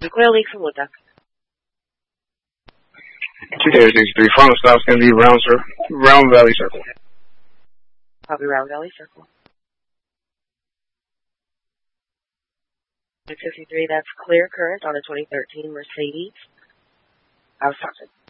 Coil leak from Wood Duck. 2-63. Final stop's going to be Round Valley Circle. Copy, Round Valley Circle. 253, that's clear current on a 2013 Mercedes. I was talking.